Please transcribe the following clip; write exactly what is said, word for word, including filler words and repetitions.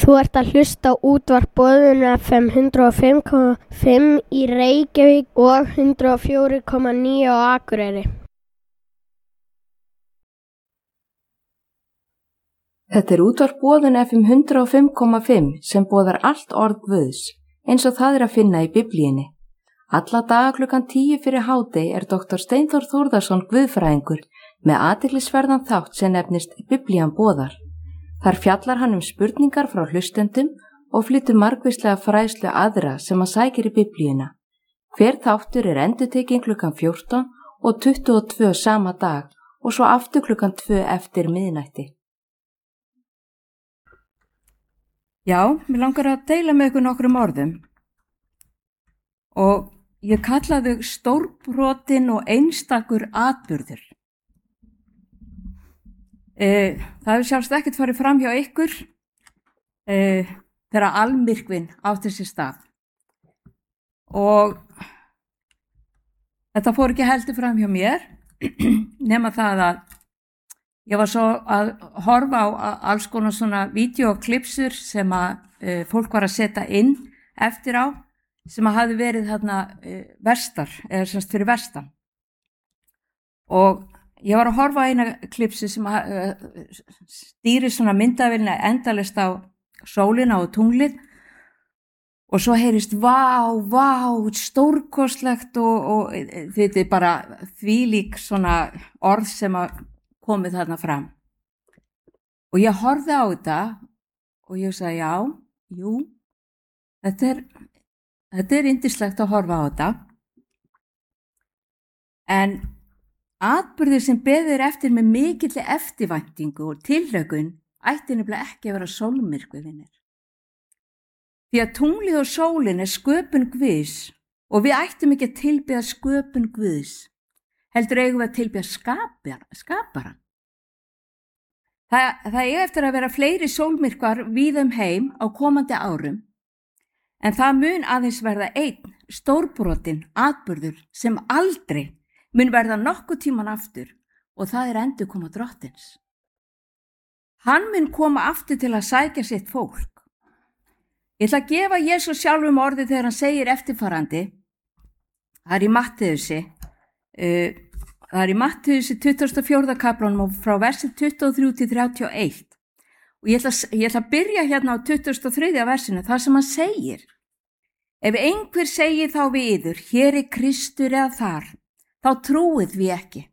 Þú ert að hlusta á útvarp Boðun F M hundrað og fimm komma fimm í Reykjavík og hundrað og fjögur komma níu á Akureyri. Þetta er útvarp Boðun F M hundrað og fimm komma fimm sem boðar allt orð Guðs, eins og það er að finna í Biblíunni. Alla daga klukkan tíu fyrir hádegi er doktor Steinþór Þórðarson guðfræðingur með athyglisverðan þátt sem nefnist Biblían boðar. Þar fjallar hann um spurningar frá hlustendum og flytur margvíslega fræðslu aðra sem að sækir í Biblíuna. Hver þáttur er endurtekinn klukkan fjórtán og tuttugu og tvö sama dag og svo aftur klukkan tvö eftir miðnætti. Já, mér langar að deila með ykkur nokkrum orðum og ég kalla þau stórbrotin og einstakur atburður. E, það hefur sjálfst ekkert farið fram hjá ykkur e, þegar almyrkvinn átti sér stað og þetta fór ekki heldur fram hjá mér nema það að ég var svo að horfa á alls konar svona vídeoklipsur sem að e, fólk var að setja inn eftir á sem að hafi verið þarna e, vestar eða semst fyrir vestan og ég var að horfa á eina klipsi sem að, uh, stýri svona myndavélina endalaust á sólina og tunglið og svo heyrist vá, vá, stórkostlegt og, og þetta er bara þvílík svona orð sem að komið þarna fram. Og ég horfði á þetta og ég sagði já, jú, þetta er, þetta er yndislegt að horfa á þetta en atburðir sem beðir eftir með mikilli eftirvæntingu og tilhlökkun ætti nefnilega ekki að vera sólmyrkvivinir. Því að tunglið og sólin er sköpun Guðs og við ættum ekki að tilbiðja sköpun Guðs, heldur eigum við að tilbiðja skapar, skaparan. Það, það er eftir að vera fleiri sólmyrkvar víða um heim á komandi árum, en það mun aðeins verða einn stórbrotin atburður sem aldrei mun verða nokkuð tíman aftur og það er endurkoma drottins. Hann mun koma aftur til að sækja sitt fólk. Ég ætla að gefa Jesús sjálfum orðið þegar hann segir eftirfarandi, það er í Mattheusi, uh, það er í Mattheusi tuttugasta og fjórða kaflanum og frá versi tuttugu og þrjú til þrjátíu og eitt og ég ætla, ég ætla að byrja hérna á tuttugasta og þriðja versinu þar sem hann segir, ef einhver segir þá við yður, hér er Kristur eða þar, þá trúið við ekki.